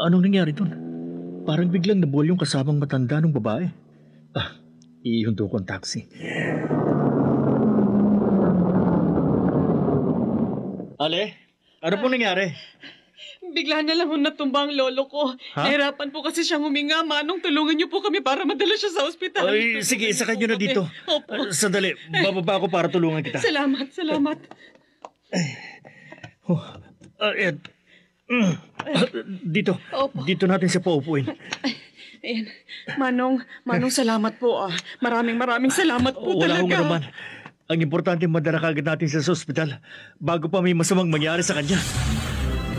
Anong nangyari doon? Parang biglang nabuwal yung kasamang matanda ng babae. Ihundo ko ang taxi. Ale, ano po nangyari? Bigla na lang ho natumba ang lolo ko. Ha? Nahirapan po kasi siyang huminga. Manong, tulungan niyo po kami para madala siya sa ospital. Ay, sige, isakay nyo na dito. Opo. Sandali, bababa ako para tulungan kita. Salamat, salamat. Ed. Dito. Opo. Dito natin siya paupuin. Ayan. Manong, salamat po. Maraming salamat po Wala talaga. akong naman. Ang importante madala kagad natin siya sa ospital bago pa may masamang mangyari sa kanya.